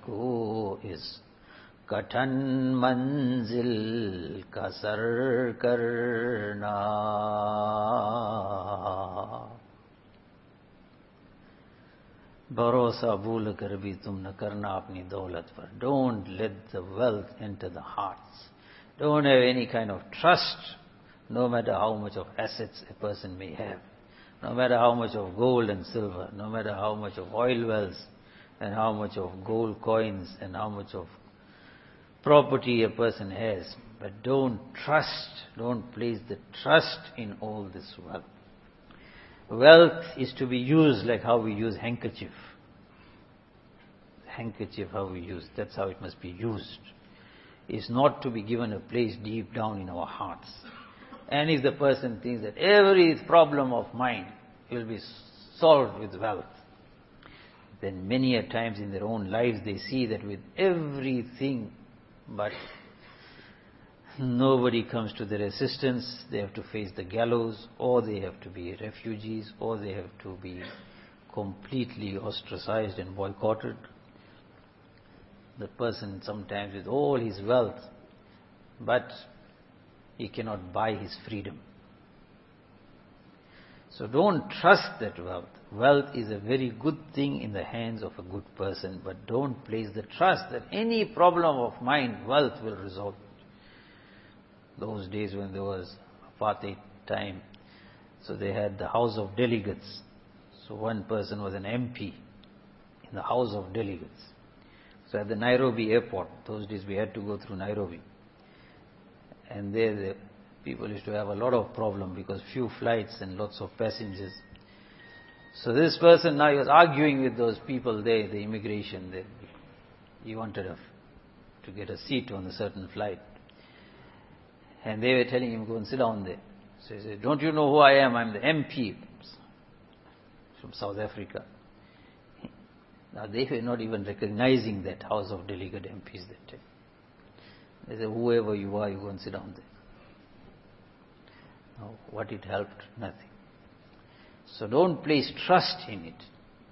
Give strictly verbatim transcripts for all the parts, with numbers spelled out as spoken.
को इस कठिन मंजिल का सर करना। भरोसा भूल कर भी तुम न करना अपनी दौलत पर. Don't let the wealth enter the hearts. Don't have any kind of trust, no matter how much of assets a person may have, no matter how much of gold and silver, no matter how much of oil wells and how much of gold coins and how much of property a person has. But don't trust, don't place the trust in all this wealth. Wealth is to be used like how we use handkerchief. Handkerchief, how we use, that's how it must be used. It's not to be given a place deep down in our hearts. And if the person thinks that every problem of mine will be solved with wealth, then many a times in their own lives they see that with everything, but nobody comes to their assistance. They have to face the gallows, or they have to be refugees, or they have to be completely ostracized and boycotted. The person sometimes with all his wealth, but he cannot buy his freedom. So don't trust that wealth. Wealth is a very good thing in the hands of a good person, but don't place the trust that any problem of mine, wealth will resolve it. Those days when there was apartheid time, so they had the House of Delegates. So one person was an M P in the House of Delegates. So at the Nairobi airport, those days we had to go through Nairobi. And there the people used to have a lot of problem because few flights and lots of passengers. So this person now he was arguing with those people there, the immigration there. He wanted a, to get a seat on a certain flight. And they were telling him, go and sit down there. So he said, don't you know who I am? I'm the M P from South Africa. Now they were not even recognizing that House of Delegate M Ps that time. They said, whoever you are, you go and sit down there. Now, what it helped? Nothing. So don't place trust in it.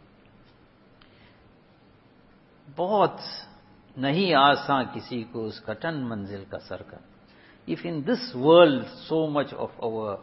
बहुत नहीं आसान किसी को उस कठिन मंजिल का sir करना. If in this world so much of our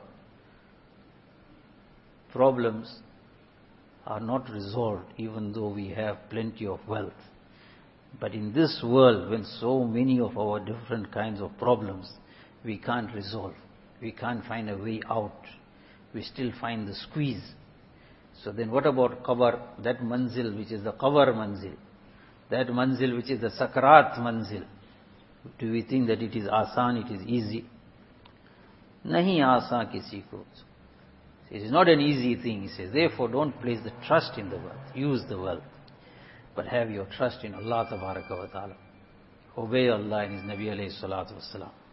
problems are not resolved, even though we have plenty of wealth, but in this world when so many of our different kinds of problems we can't resolve, we can't find a way out, we still find the squeeze. So then what about qabr, that manzil which is the qabr manzil, that manzil which is the sakrat manzil? Do we think that it is asan, it is easy? Nahi asan kisi ko. It is not an easy thing, he says. Therefore don't place the trust in the wealth, use the wealth, but have your trust in Allah tabaraka wa ta'ala. Obey Allah and His Nabi alayhi salatu wasalam.